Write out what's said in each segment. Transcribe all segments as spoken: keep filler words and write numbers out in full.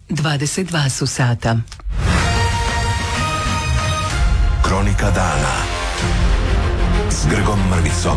dvadeset dva su sata. Kronika dana s Grgom Mrvicom.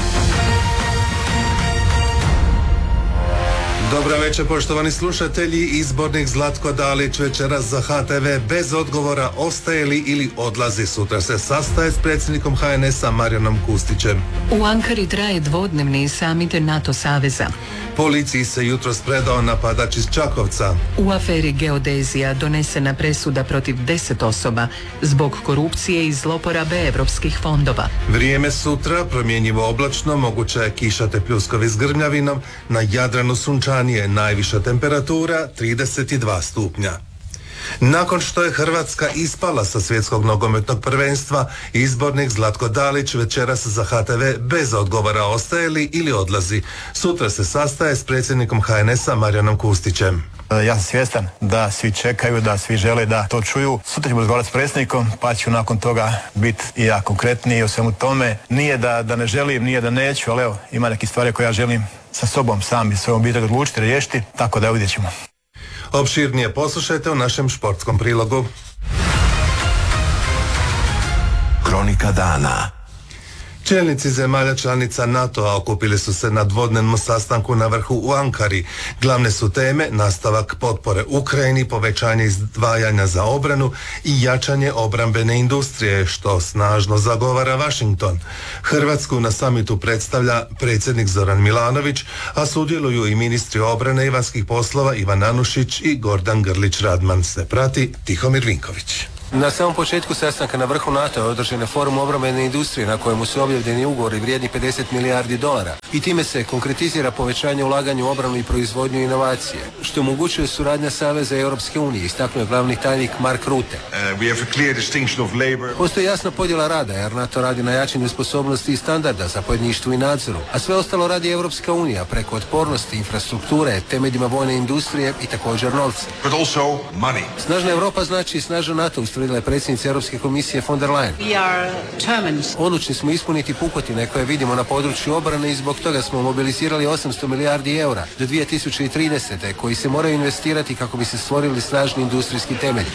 Dobro večer, poštovani slušatelji. Izbornik Zlatko Dalić večeras za H T V bez odgovora ostaje li ili odlazi. Sutra se sastaje s predsjednikom H N S-a Marijanom Kustićem. U Ankari traje dvodnevni samit NATO saveza. Policiji se jutros predao napadač iz Čakovca. U aferi Geodezija donesena presuda protiv deset osoba zbog korupcije i zloporabe europskih fondova. Vrijeme sutra promjenjivo oblačno, moguća je kiša te pljuskovi s grmljavinom, na Jadranu sunčanije, najviša temperatura trideset dva stupnja. Nakon što je Hrvatska ispala sa svjetskog nogometnog prvenstva, izbornik Zlatko Dalić večeras za H T V bez odgovora ostaje li ili odlazi. Sutra se sastaje s predsjednikom H N S-a Marijanom Kustićem. Ja sam svjestan da svi čekaju, da svi žele da to čuju. Sutra ćemo razgovarati s predsjednikom, pa ću nakon toga biti i ja konkretniji o svemu tome. Nije da, da ne želim, nije da neću, ali evo, ima neke stvari koje ja želim sa sobom sam i svojom obitelji odlučiti, riješiti, tako da vidjet ćemo. Opširnije poslušajte u našem športskom prilogu. Kronika dana. Čelnici zemalja članica NATO-a okupili su se na dvodnevnom sastanku na vrhu u Ankari. Glavne su teme nastavak potpore Ukrajini, povećanje izdvajanja za obranu i jačanje obrambene industrije, što snažno zagovara Washington. Hrvatsku na samitu predstavlja predsjednik Zoran Milanović, a sudjeluju i ministri obrane i vanjskih poslova Ivan Anušić i Gordan Grlić Radman. Se prati Tihomir Vinković. Na samom početku sastanka na vrhu NATO je održan je forum obrambene industrije na kojemu su objavljeni ugovori vrijedni pedeset milijardi dolara i time se konkretizira povećanje ulaganja u obranu i proizvodnju inovacije, što omogućuje suradnja Saveza i Europske unije, istaknuo je glavni tajnik Mark Rutte. Uh, Postoji jasna podjela rada jer NATO radi na jačanju sposobnosti i standarda, zapovjedništvu i nadzoru, a sve ostalo radi Europska unija preko otpornosti, infrastrukture, temeljima vojne industrije i također novca. Snažna Europa znači i snažan NATO, ustvrdila je predsjednica Europske komisije von der Leyen. Odlučni smo ispuniti pukotine koje vidimo na području obrane i zbog toga smo mobilizirali osamsto milijardi eura do dvije tisuće tridesete koji se moraju investirati kako bi se stvorili snažni industrijski temelj.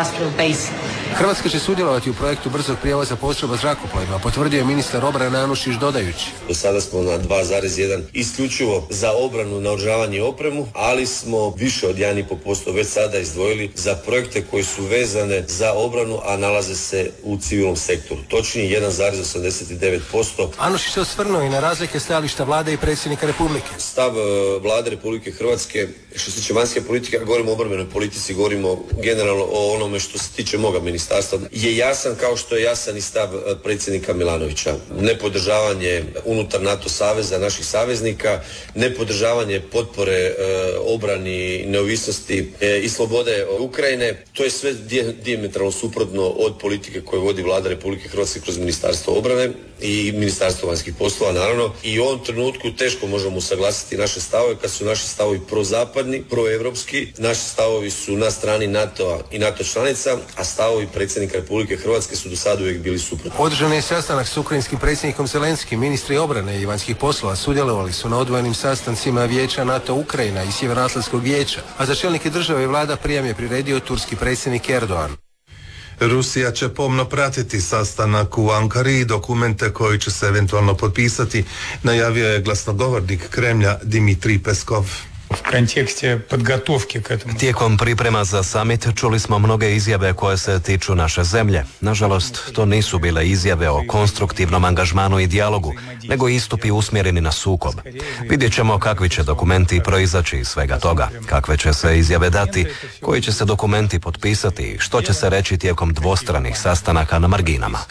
Hrvatska će sudjelovati u projektu brzog prijevoza postrojba zrakoplovima, potvrdio je ministar obrane Anušić dodajući. Do sada smo na dva zarez jedan isključivo za obranu, naoružavanje i opremu, ali smo više od jedan zarez pet posto već sada izdvojili za projekte koji su vezane za obranu, a nalaze se u civilnom sektoru. Točnije jedan zarez osamdeset devet posto. Anušić se osvrnuo i na razlike stajališta vlade i predsjednika Republike. Stav vlade Republike Hrvatske što se tiče vanjske politike, a govorimo o obrambenoj politici, govorimo generalno o onome što se tiče moga ministarstva, je jasan kao što je jasan i stav predsjednika Milanovića. Nepodržavanje unutar NATO saveza naših saveznika, nepodržavanje potpore e, obrani, neovisnosti e, i slobode Ukrajine, to je sve dijametralno suprotno od politike koju vodi vlada Republike Hrvatske kroz Ministarstvo obrane i Ministarstvo vanjskih poslova, naravno. I u ovom trenutku teško možemo usaglasiti naše stavove kad su naši stavovi prozapadni, proevropski. Naši stavovi su na strani NATO-a i NATO članica, a stavovi predsjednika Republike Hrvatske su do sada uvijek bili suprotni. Održan je sastanak s ukrajinskim predsjednikom Zelenskim. Ministri obrane i vanjskih poslova sudjelovali su na odvojenim sastancima Vijeća NATO Ukrajina i Sjevernoatlantskog vijeća, a za čelnike države i vlada prijam je priredio turski predsjednik Erdogan. Rusija će pomno pratiti sastanak u Ankari i dokumente koji će se eventualno potpisati, najavio je glasnogovornik Kremlja Dimitrij Peskov. U kontekste podgotovke k etому. Tijekom priprema za summit čuli smo mnoge izjave koje se tiču naše zemlje. Nažalost, to nisu bile izjave o konstruktivnom angažmanu i dijalogu, nego istupi usmjereni na sukob. Vidjet ćemo kakvi će dokumenti proizaći iz svega toga, kakve će se izjave dati, koji će se dokumenti potpisati i što će se reći tijekom dvostranih sastanaka na marginama.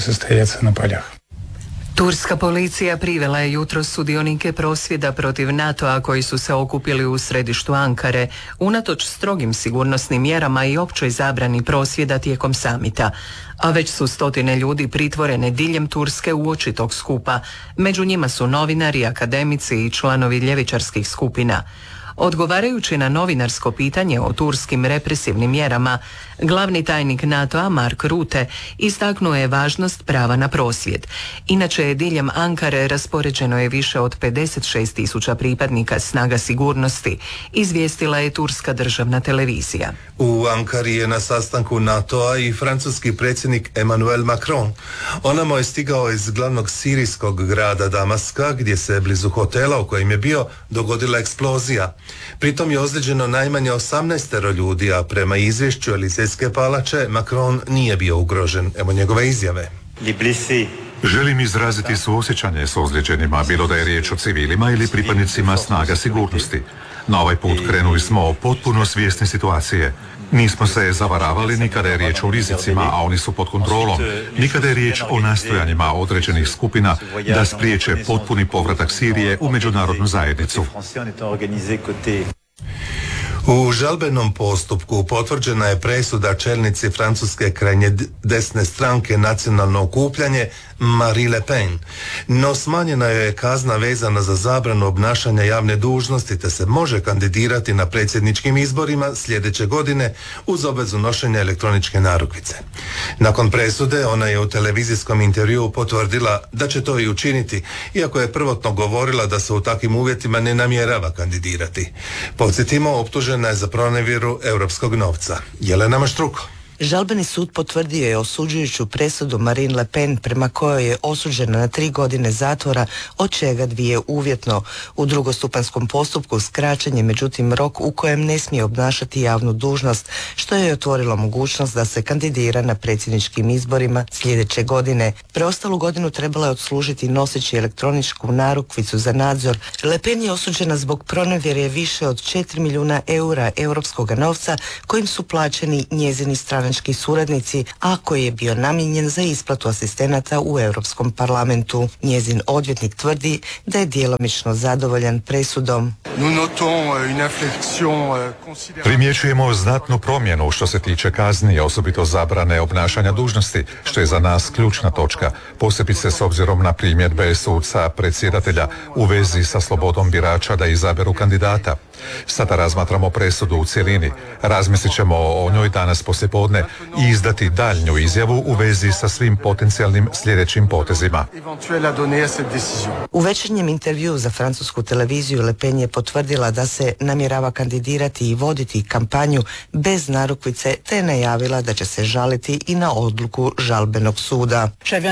Turska policija privela je jutros sudionike prosvjeda protiv NATO-a koji su se okupili u središtu Ankare, unatoč strogim sigurnosnim mjerama i općoj zabrani prosvjeda tijekom samita. A već su stotine ljudi pritvorene diljem Turske uoči tog skupa. Među njima su novinari, akademici i članovi ljevičarskih skupina. Odgovarajući na novinarsko pitanje o turskim represivnim mjerama, glavni tajnik NATO-a Mark Rutte istaknuo je važnost prava na prosvjed. Inače, diljem Ankare raspoređeno je više od pedeset šest tisuća pripadnika snaga sigurnosti, izvijestila je turska državna televizija. U Ankari je na sastanku NATO-a i francuski predsjednik Emmanuel Macron. Onamo je stigao iz glavnog sirijskog grada Damaska, gdje se blizu hotela u kojem je bio dogodila eksplozija. Pritom je ozlijeđeno najmanje osamnaestero ljudi, a prema izvješću Elizejske palače Macron nije bio ugrožen. Evo njegove izjave. Želim izraziti suosjećanje s ozlijeđenima, bilo da je riječ o civilima ili pripadnicima snaga sigurnosti. Na ovaj put krenuli smo potpuno svjesni situacije. Nismo se zavaravali ni kada je riječ o rizicima, a oni su pod kontrolom, ni kada je riječ o nastojanjima određenih skupina da spriječe potpuni povratak Sirije u međunarodnu zajednicu. U žalbenom postupku potvrđena je presuda čelnici francuske krajnje desne stranke Nacionalno okupljanje Marine Le Pen, no smanjena je kazna vezana za zabranu obnašanja javne dužnosti, te se može kandidirati na predsjedničkim izborima sljedeće godine uz obvezu nošenja elektroničke narukvice. Nakon presude ona je u televizijskom intervjuu potvrdila da će to i učiniti, iako je prvotno govorila da se u takvim uvjetima ne namjerava kandidirati. Podsjetimo, optužena je za pronevjeru europskog novca. Jelena Maštruko. Žalbeni sud potvrdio je osuđujuću presudu Marine Le Pen, prema kojoj je osuđena na tri godine zatvora, od čega dvije uvjetno. U drugostupanskom postupku skraćen je međutim rok u kojem ne smije obnašati javnu dužnost, što je otvorilo mogućnost da se kandidira na predsjedničkim izborima sljedeće godine. Preostalu godinu trebala je odslužiti noseći elektroničku narukvicu za nadzor. Le Pen je osuđena zbog pronevjere više od četiri milijuna eura europskog novca kojim su plaćeni njezini stranački suradnici, a koji je bio namijenjen za isplatu asistenata u Europskom parlamentu. Njezin odvjetnik tvrdi da je djelomično zadovoljan presudom. Primjećujemo znatnu promjenu što se tiče kazni, osobito zabrane obnašanja dužnosti, što je za nas ključna točka, posebice s obzirom na primjedbe suca predsjedatelja u vezi sa slobodom birača da izaberu kandidata. Sada razmatramo presudu u cjelini, razmislit ćemo o njoj danas poslijepodne i izdati daljnju izjavu u vezi sa svim potencijalnim sljedećim potezima. U večernjem intervjuu za francusku televiziju Le Pen je potvrdila da se namjerava kandidirati i voditi kampanju bez narukvice, te je najavila da će se žaliti i na odluku žalbenog suda.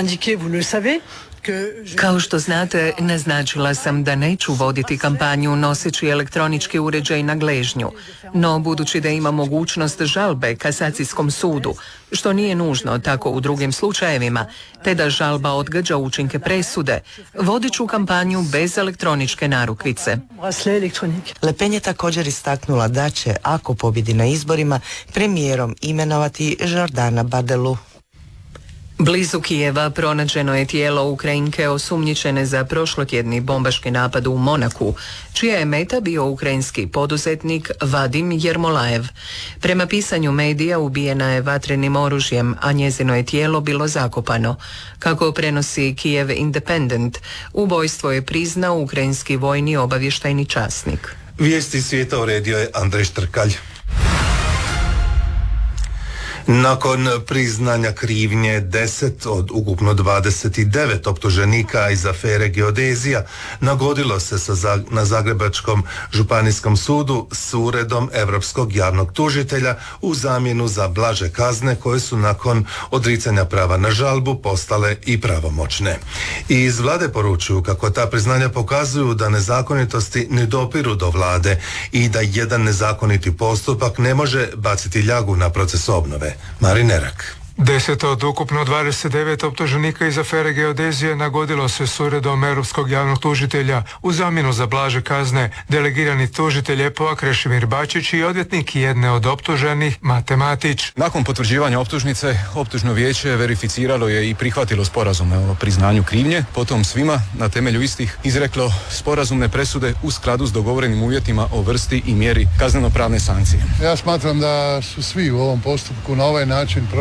Kao što znate, naznačila sam da neću voditi kampanju noseći elektronički uređaj na gležnju, no budući da ima mogućnost žalbe kasacijskom sudu, što nije nužno tako u drugim slučajevima, te da žalba odgađa učinke presude, vodit ću kampanju bez elektroničke narukvice. Le Pen je također istaknula da će, ako pobjedi na izborima, premijerom imenovati Jordana Bardelu. Blizu Kijeva pronađeno je tijelo Ukrajinke osumnjičene za prošlotjedni bombaški napad u Monaku, čija je meta bio ukrajinski poduzetnik Vadim Jermolajev. Prema pisanju medija ubijena je vatrenim oružjem, a njezino je tijelo bilo zakopano. Kako prenosi Kijev Independent, ubojstvo je priznao ukrajinski vojni obavještajni časnik. Vijesti svijeta uredio je Andrej Štrkalj. Nakon priznanja krivnje deset od ukupno dvadeset devet optuženika iz afere Geodezija nagodilo se sa za, na Zagrebačkom županijskom sudu s uredom Europskog javnog tužitelja u zamjenu za blaže kazne koje su nakon odricanja prava na žalbu postale i pravomoćne. I iz vlade poručuju kako ta priznanja pokazuju da nezakonitosti ne dopiru do vlade i da jedan nezakoniti postupak ne može baciti ljagu na proces obnove. Marinerak. Deset od ukupno dvadeset devet optuženika iz afere Geodezije nagodilo se s uredom Europskog javnog tužitelja u zamjenu za blaže kazne. Delegirani tužitelj E P O-a Krešimir Bačić i odvjetnik jedne od optuženih Mate Matić. Nakon potvrđivanja optužnice, optužno vijeće verificiralo je i prihvatilo sporazume o priznanju krivnje, potom svima na temelju istih izreklo sporazumne presude u skladu s dogovorenim uvjetima o vrsti i mjeri kaznenopravne sankcije. Ja smatram da su svi u ovom postupku na ovaj način prošli najbolje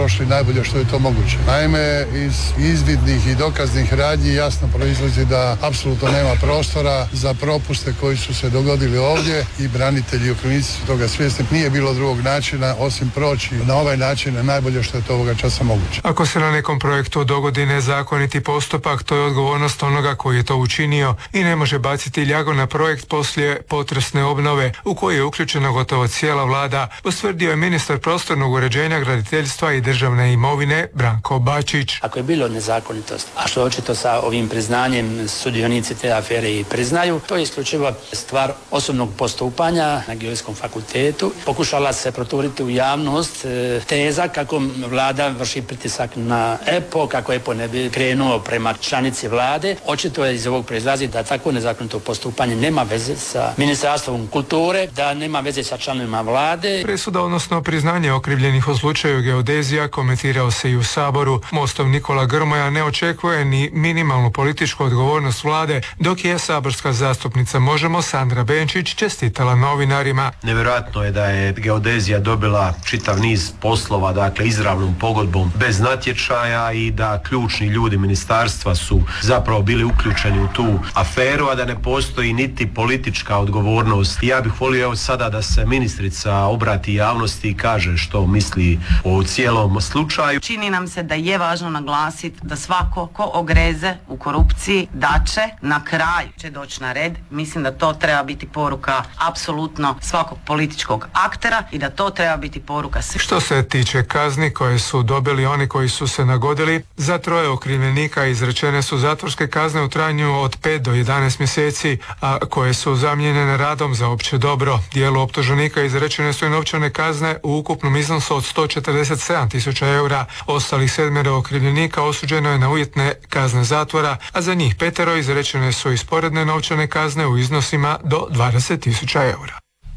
najbolje što je to moguće. Naime, iz izvidnih i dokaznih radnji jasno proizlazi da apsolutno nema prostora za propuste koji su se dogodili ovdje i branitelji i okrivljenici su toga svjesni. Nije bilo drugog načina osim proći na ovaj način na najbolje što je to ovoga časa moguće. Ako se na nekom projektu dogodi nezakoniti postupak, to je odgovornost onoga koji je to učinio i ne može baciti ljagu na projekt poslije potresne obnove u koji je uključena gotovo cijela vlada, potvrdio je ministar prostornog uređenja, graditeljstva i državne imovine Branko Bačić. Ako je bilo nezakonitost, a što očito sa ovim priznanjem sudionici te afere i priznaju, to je isključivo stvar osobnog postupanja na Geodetskom fakultetu. Pokušala se proturiti u javnost e, teza kako vlada vrši pritisak na E P O, kako E P O ne bi krenuo prema članici vlade. Očito je iz ovog proizlazi da takvo nezakonito postupanje nema veze sa Ministarstvom kulture, da nema veze sa članovima vlade. Presuda, odnosno priznanje okrivljenih u slučaju geodezija, komentirao se i u Saboru. Mostov Nikola Grmoja ne očekuje ni minimalnu političku odgovornost vlade, dok je saborska zastupnica Možemo Sandra Benčić čestitala novinarima. Nevjerojatno je da je geodezija dobila čitav niz poslova, dakle izravnom pogodbom bez natječaja i da ključni ljudi ministarstva su zapravo bili uključeni u tu aferu, a da ne postoji niti politička odgovornost. Ja bih volio evo sada da se ministrica obrati javnosti i kaže što misli o cijelom slučaju. Čini nam se da je važno naglasiti da svako ko ogreze u korupciji da će na kraju će doći na red. Mislim da to treba biti poruka apsolutno svakog političkog aktera i da to treba biti poruka svih. Što se tiče kazni koje su dobili oni koji su se nagodili, za troje okrivljenika izrečene su zatvorske kazne u trajanju od pet do jedanaest mjeseci, a koje su zamijenjene radom za opće dobro. Dijelu optuženika izrečene su i novčane kazne u ukupnom iznosu od sto četrdeset sedam tisuća eura. Ostalih sedmero okrivljenika osuđeno je na uvjetne kazne zatvora, a za njih petero izrečene su i sporedne novčane kazne u iznosima do dvadeset tisuća eura.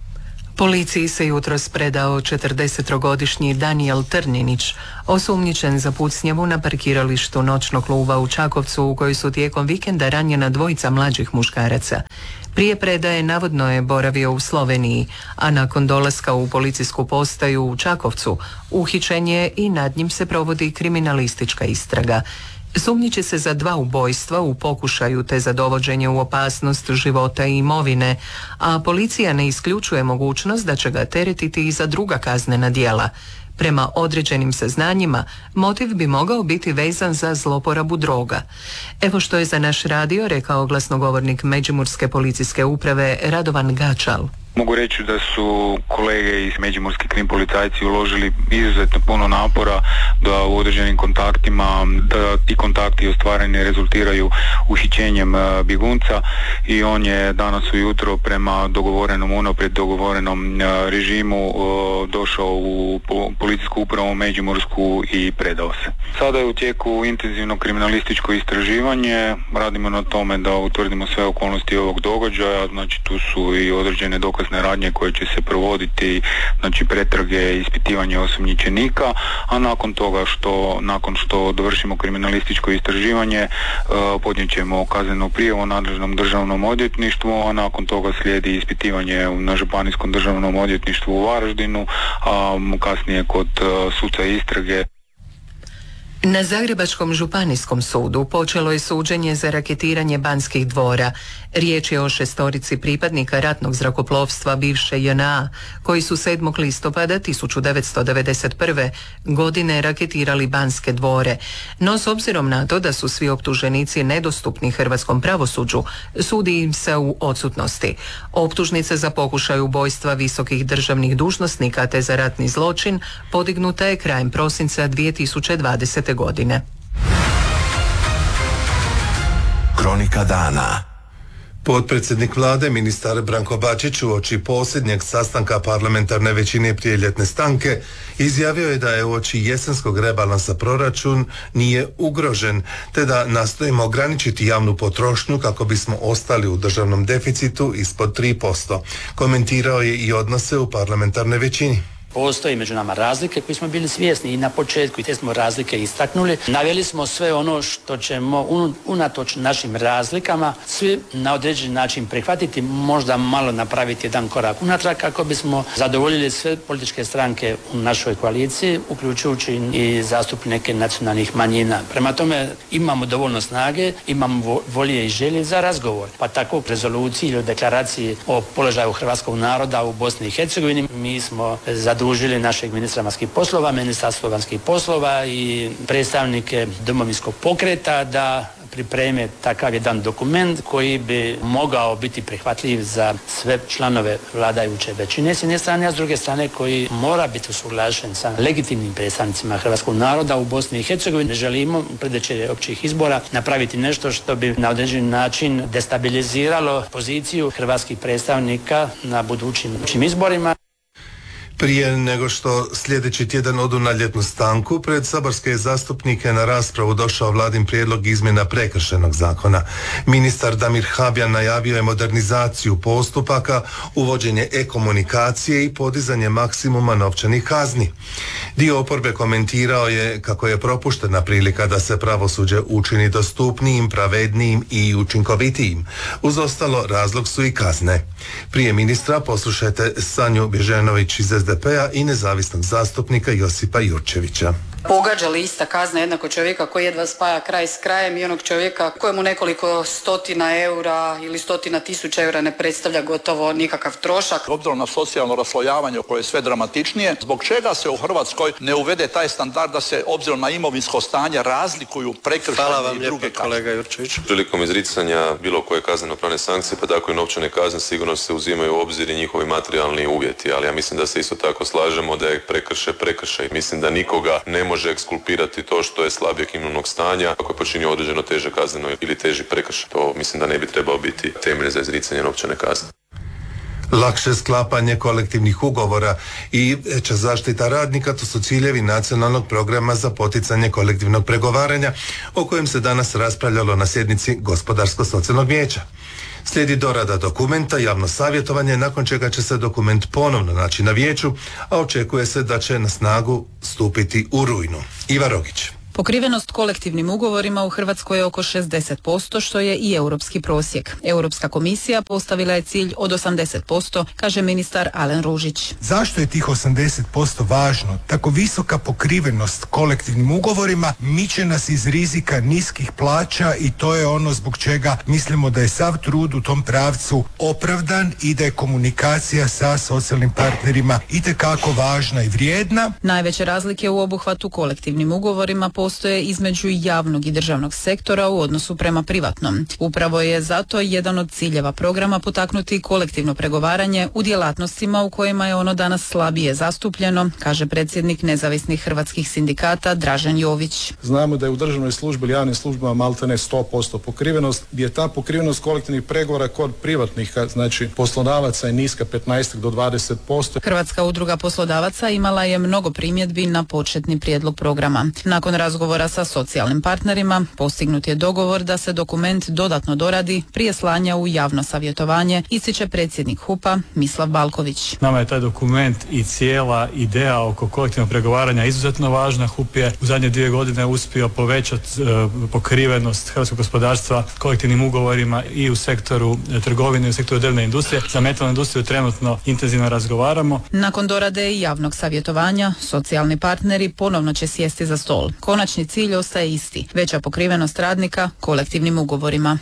Policiji se jutros predao četrdesetogodišnji Danijel Trnjenić, osumnjičen za pucnjavu na parkiralištu noćnog kluba u Čakovcu u kojoj su tijekom vikenda ranjena dvojica mlađih muškaraca. Prije predaje navodno je boravio u Sloveniji, a nakon dolaska u policijsku postaju u Čakovcu uhićen je i nad njim se provodi kriminalistička istraga. Sumnjiči se za dva ubojstva u pokušaju te za dovođenje u opasnost života i imovine, a policija ne isključuje mogućnost da će ga teretiti i za druga kaznena djela. Prema određenim saznanjima, motiv bi mogao biti vezan za zloporabu droga. Evo što je za naš radio rekao glasnogovornik Međimurske policijske uprave Radovan Gačal. Mogu reći da su kolege iz Međimurske krim policajci uložili izuzetno puno napora da u određenim kontaktima, da ti kontakti ostvareni rezultiraju uhićenjem bjegunca i on je danas ujutro prema dogovorenom, unaprijed dogovorenom režimu došao u policijsku upravu Međimursku i predao se. Sada je u tijeku intenzivno kriminalističko istraživanje, radimo na tome da utvrdimo sve okolnosti ovog događaja, znači tu su i određene dokaze radnje koje će se provoditi, znači pretrage, ispitivanje osumnjičenika, a nakon toga što, nakon što dovršimo kriminalističko istraživanje, podnijet ćemo kaznenu prijavu nadležnom državnom odvjetništvu, a nakon toga slijedi ispitivanje na Županijskom državnom odvjetništvu u Varaždinu, a kasnije kod suca istrage. Na Zagrebačkom županijskom sudu počelo je suđenje za raketiranje Banskih dvora. Riječ je o šestorici pripadnika ratnog zrakoplovstva bivše J N A, koji su sedmog listopada tisuću devetsto devedeset prve. godine raketirali Banske dvore. No s obzirom na to da su svi optuženici nedostupni hrvatskom pravosuđu, sudi im se u odsutnosti. Optužnica za pokušaj ubojstva visokih državnih dužnosnika te za ratni zločin podignuta je krajem prosinca dvije tisuće dvadesete godine. Kronika dana. Potpredsjednik vlade, ministar Branko Bačić, uoči posljednjeg sastanka parlamentarne većine prije ljetne stanke, izjavio je da je uoči jesenskog rebalansa proračun nije ugrožen, te da nastojimo ograničiti javnu potrošnju kako bismo ostali u državnom deficitu ispod tri posto. Komentirao je i odnose u parlamentarnoj većini. Postoji među nama razlike koje smo bili svjesni i na početku i te smo razlike istaknuli. Naveli smo sve ono što ćemo unatoč našim razlikama svi na određeni način prihvatiti, možda malo napraviti jedan korak unatrag kako bismo zadovoljili sve političke stranke u našoj koaliciji, uključujući i zastupnike nacionalnih manjina. Prema tome imamo dovoljno snage, imamo volje i želje za razgovor. Pa tako u rezoluciji ili u deklaraciji o položaju hrvatskog naroda u Bosni i Hercegovini mi smo zadužili našeg ministra vanjskih poslova, ministarstvo vanjskih poslova i predstavnike Domovinskog pokreta da pripreme takav jedan dokument koji bi mogao biti prihvatljiv za sve članove vladajuće većine s jedne strane, a s druge strane koji mora biti usuglašen sa legitimnim predstavnicima hrvatskog naroda u Bosni i Hercegovini. Ne želimo predeći općih izbora napraviti nešto što bi na određeni način destabiliziralo poziciju hrvatskih predstavnika na budućim izborima. Prije nego što sljedeći tjedan odu na ljetnu stanku, pred saborske zastupnike na raspravu došao vladin prijedlog izmjena prekršajnog zakona. Ministar Damir Habijan najavio je modernizaciju postupaka, uvođenje e-komunikacije i podizanje maksimuma novčanih kazni. Dio oporbe komentirao je kako je propuštena prilika da se pravosuđe učini dostupnijim, pravednijim i učinkovitijim. Uz ostalo, razlog su i kazne. Prije ministra poslušajte Sanju Bježenović iz S D P-a i nezavisnog zastupnika Josipa Jurčevića. Pogađa li ista kazna jednako čovjeka koji jedva spaja kraj s krajem i onog čovjeka kojemu nekoliko stotina eura ili stotina tisuća eura ne predstavlja gotovo nikakav trošak? Obzirom na socijalno raslojavanje koje je sve dramatičnije, zbog čega se u Hrvatskoj ne uvede taj standard da se obzirom na imovinsko stanje razlikuju prekršajne i druge kazne? Kolega Jurčević. Prilikom izricanja bilo koje kazneno-pravne sankcije, pa tako i novčane kazne, sigurno se uzimaju u obzir i njihovi materijalni uvjeti, ali ja mislim da se isto tako slažemo da je prekršaj prekršaj. Mislim da nikoga ne može ekskulpirati to što je slabijeg imovnog stanja ako je počinio određeno teže kazneno ili teži prekršaj. To mislim da ne bi trebao biti temelj za izricanje novčane kazne. Lakše sklapanje kolektivnih ugovora i veća zaštita radnika, to su ciljevi nacionalnog programa za poticanje kolektivnog pregovaranja o kojem se danas raspravljalo na sjednici Gospodarsko-socijalnog vijeća. Slijedi dorada dokumenta, javno savjetovanje, nakon čega će se dokument ponovno naći na vijeću, a očekuje se da će na snagu stupiti u rujnu. Iva Rogić. Pokrivenost kolektivnim ugovorima u Hrvatskoj je oko šezdeset posto, što je i europski prosjek. Europska komisija postavila je cilj od osamdeset posto, kaže ministar Alen Ružić. Zašto je tih osamdeset posto važno? Tako visoka pokrivenost kolektivnim ugovorima miče nas iz rizika niskih plaća i to je ono zbog čega mislimo da je sav trud u tom pravcu opravdan i da je komunikacija sa socijalnim partnerima itekako važna i vrijedna. Najveće razlike u obuhvatu kolektivnim ugovorima postoje između javnog i državnog sektora u odnosu prema privatnom. Upravo je zato jedan od ciljeva programa potaknuti kolektivno pregovaranje u djelatnostima u kojima je ono danas slabije zastupljeno, kaže predsjednik nezavisnih hrvatskih sindikata Dražen Jović. Znamo da je u državnoj službi ili javnim službama maltene sto posto pokrivenost, gdje je ta pokrivenost kolektivnih pregovora kod privatnih, znači poslodavaca je niska petnaest do dvadeset posto. Hrvatska udruga poslodavaca imala je mnogo primjedbi na početni prijedlog programa. Nakon razgovora sa socijalnim partnerima postignut je dogovor da se dokument dodatno doradi prije slanja u javno savjetovanje, ističe predsjednik H U P-a Mislav Balković. Nama je taj dokument i cijela ideja oko kolektivnog pregovaranja izuzetno važna. H U P je u zadnje dvije godine uspio povećati uh, pokrivenost hrvatskog gospodarstva kolektivnim ugovorima i u sektoru trgovine i u sektoru drvne industrije. Za metalnu industriju trenutno intenzivno razgovaramo. Nakon dorade i javnog savjetovanja, socijalni partneri ponovno će sjesti za stol. Konačni cilj ostaje isti, veća pokrivenost radnika kolektivnim ugovorima.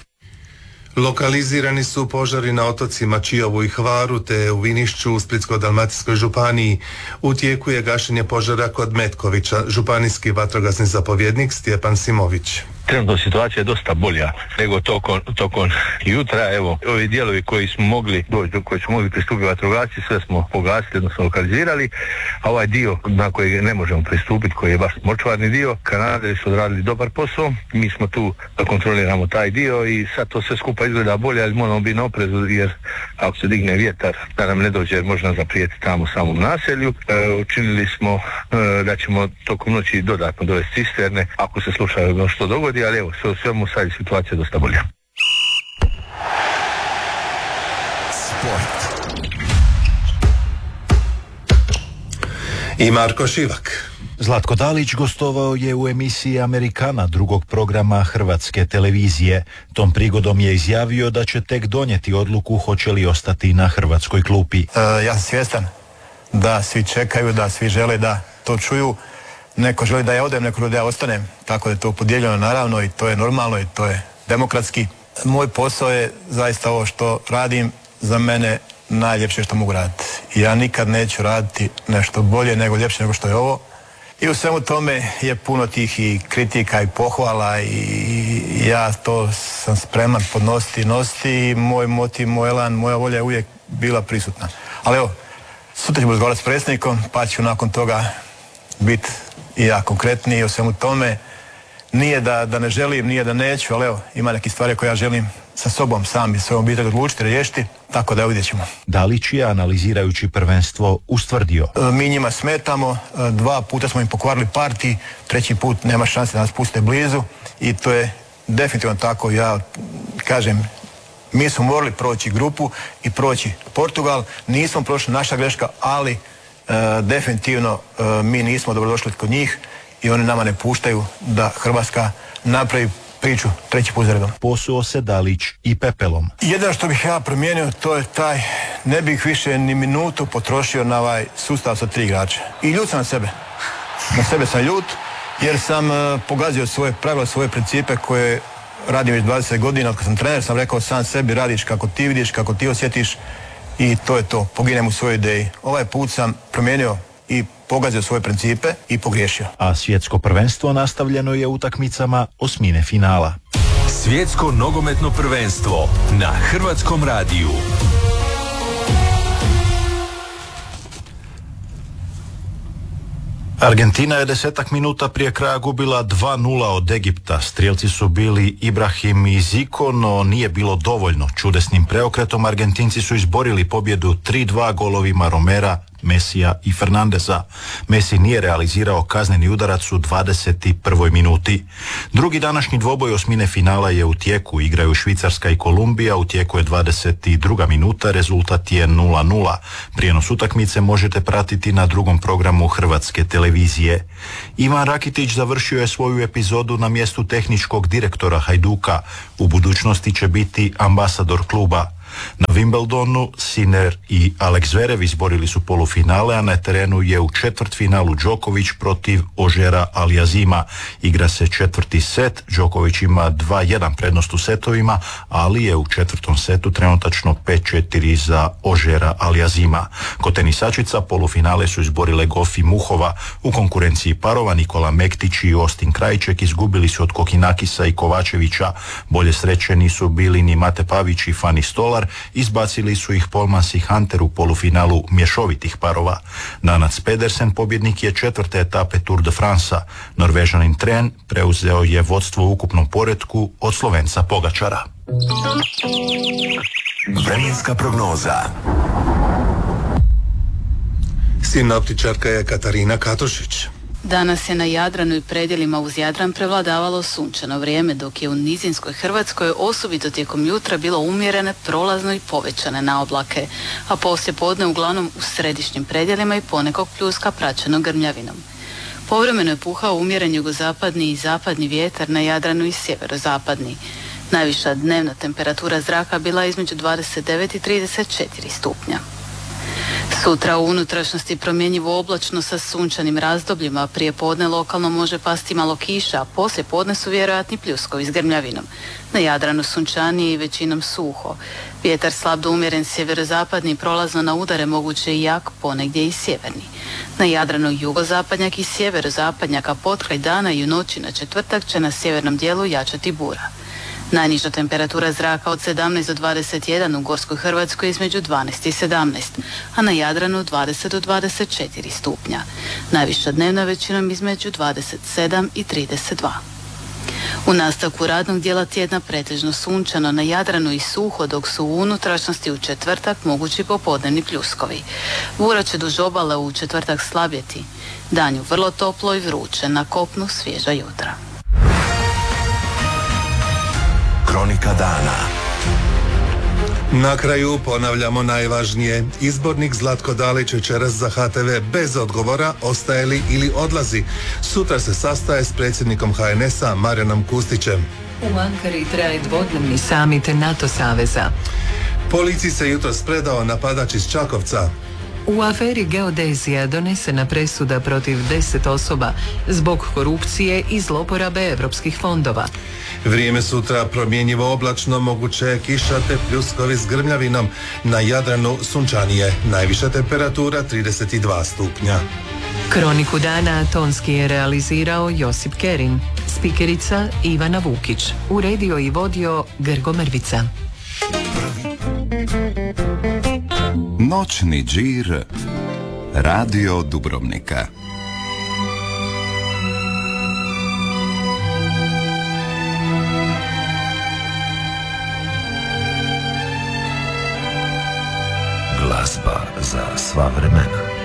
Lokalizirani su požari na otocima Čiovu i Hvaru te u Vinišću u Splitsko-dalmatinskoj županiji. U tijeku je gašenje požara kod Metkovića, županijski vatrogasni zapovjednik Stjepan Simović. Trenutno situacija je dosta bolja nego tokom, tokom jutra. Evo, ovi dijelovi koji smo mogli doći, do koji smo mogli pristupiti vatrogasci, sve smo pogasili, odnosno lokalizirali, a ovaj dio na koji ne možemo pristupiti, koji je baš močvarni dio, Kanaderi su odradili dobar posao, mi smo tu da kontroliramo taj dio i sad to sve skupa izgleda bolje, ali moramo biti na oprezu jer ako se digne vjetar da nam ne dođe, može nam zaprijeti tamo u samom naselju. E, učinili smo e, da ćemo tokom noći dodatno dovesti cisterne ako se slučajno što dogodi, ali evo, sve u svemu sad je situacija dosta bolja. Sport. I Marko Šivak. Zlatko Dalić gostovao je u emisiji Amerikana, drugog programa Hrvatske televizije. Tom prigodom je izjavio da će tek donijeti odluku hoće li ostati na hrvatskoj klupi. E, ja sam svjestan da svi čekaju, da svi žele da to čuju. Neko želi da ja odem, neko želi da ja ostanem. Tako da je to podijeljeno naravno i to je normalno i to je demokratski. Moj posao je zaista ovo što radim za mene najljepše što mogu raditi. Ja nikad neću raditi nešto bolje nego ljepše nego što je ovo. I u svemu tome je puno tih i kritika i pohvala i ja to sam spreman podnositi i nositi i moj motiv, moj elan, moja volja je uvijek bila prisutna. Ali evo, sutra ćemo razgovarati s predsjednikom pa ću nakon toga biti i ja konkretniji u svemu tome. Nije da, da ne želim, nije da neću, ali evo, ima neke stvari koje ja želim sa sobom sam i svojom obitelji odlučiti, riješiti, tako da vidjet ćemo. Dalić je, analizirajući prvenstvo, ustvrdio. E, mi njima smetamo, e, dva puta smo im pokvarili partij, treći put nema šanse da nas puste blizu i to je definitivno tako. Ja kažem, mi smo morali proći grupu i proći Portugal, nismo prošli, naša greška, ali e, definitivno e, mi nismo dobrodošli kod njih i oni nama ne puštaju da Hrvatska napravi priču treći put za redom. Posuo se Dalić i pepelom. Jedno što bih ja promijenio, to je taj, ne bih više ni minutu potrošio na ovaj sustav sa tri igrača. I ljut sam na sebe. Na sebe sam ljut, jer sam uh, pogazio svoje pravila, svoje principe koje radim već dvadeset godina. Od kad sam trener sam rekao sam sebi, radiš kako ti vidiš, kako ti osjetiš i to je to. Poginem u svojoj ideji. Ovaj put sam promijenio i pogazio svoje principe i pogriješio. A svjetsko prvenstvo nastavljeno je utakmicama osmine finala. Svjetsko nogometno prvenstvo na Hrvatskom radiju. Argentina je desetak minuta prije kraja gubila dva nula od Egipta. Strijelci su bili Ibrahim i Zico, no nije bilo dovoljno. Čudesnim preokretom Argentinci su izborili pobjedu tri dva golovima Romera, Mesija i Fernandeza. Messi nije realizirao kazneni udarac u dvadeset prvoj minuti. Drugi današnji dvoboj osmine finala je u tijeku. Igraju Švicarska i Kolumbija, u tijeku je dvadeset druga minuta, rezultat je nula nula. Prijenos utakmice možete pratiti na drugom programu Hrvatske televizije. Ivan Rakitić završio je svoju epizodu na mjestu tehničkog direktora Hajduka. U budućnosti će biti ambasador kluba. Na Wimbledonu Sinner i Alex Zverev izborili su polufinale, a na terenu je u četvrtfinalu Đoković protiv Ožera Alijazima. Igra se četvrti set, Đoković ima dva jedan prednost u setovima, ali je u četvrtom setu trenutačno pet četiri za Ožera Alijazima. Kod tenisačica polufinale su izborile Goff i Muhova. U konkurenciji parova Nikola Mektić i Ostin Krajček izgubili su od Kokinakisa i Kovačevića. Bolje srećeni su bili ni Mate Pavić i Fani Stolar, izbacili su ih Polmans i Hunter u polufinalu mješovitih parova. Nanac Pedersen pobjednik je četvrte etape Tour de France-a. Norvežanin Tren preuzeo je vodstvo u ukupnom poretku od Slovenca Pogačara. Vremenska prognoza. Sinoptičarka je Katarina Katušić. Danas je na Jadranu i predjelima uz Jadran prevladavalo sunčano vrijeme, dok je u nizinskoj Hrvatskoj osobito tijekom jutra bilo umjerene, prolazno i povećane naoblake, a poslije podne uglavnom u središnjim predjelima i ponekog pljuska praćeno grmljavinom. Povremeno je puhao umjeren jugozapadni i zapadni vjetar na Jadranu i sjeverozapadni. Najviša dnevna temperatura zraka bila je između dvadeset devet i trideset četiri stupnja. Sutra u unutrašnjosti promjenjivo oblačno sa sunčanim razdobljima, prije podne lokalno može pasti malo kiša, a poslije podne su vjerojatni pljuskovi s grmljavinom. Na Jadranu sunčanije i većinom suho. Vjetar slab do umjeren sjeverozapadni, prolazno na udare moguće i jak, ponegdje i sjeverni. Na Jadranu jugozapadnjak i sjeverozapadnjak, a potkraj dana i u noći na četvrtak će na sjevernom dijelu jačati bura. Najniža temperatura zraka od sedamnaest do dvadeset jedan, u Gorskoj Hrvatskoj između dvanaest i sedamnaest, a na Jadranu dvadeset do dvadeset četiri stupnja. Najviša dnevna većinom između dvadeset sedam i trideset dva. U nastavku radnog dijela tjedna pretežno sunčano, na Jadranu i suho, dok su u unutrašnjosti u četvrtak mogući popodnevni pljuskovi. Bura će duž obale u četvrtak slabjeti. Danju vrlo toplo i vruće, na kopnu svježa jutra. Kronika dana. Na kraju ponavljamo najvažnije. Izbornik Zlatko Dalić večeras za H T V bez odgovora, ostaje li ili odlazi. Sutra se sastaje s predsjednikom H N S-a Marijanom Kustićem. U Ankari traje dvodnevni samit NATO saveza. Policiji se jutros predao napadač iz Čakovca. U aferi Geodezija donesena presuda protiv deset osoba zbog korupcije i zloporabe europskih fondova. Vrijeme sutra promjenjivo oblačno, moguće je kiša te pljuskovi s grmljavinom. Na Jadranu sunčanije, najviša temperatura trideset dva stupnja. Kroniku dana tonski je realizirao Josip Kerin, spikerica Ivana Vukić, uredio i vodio Grgo Mrvica. Noćni džir Radio Dubrovnika. Glazba za sva vremena.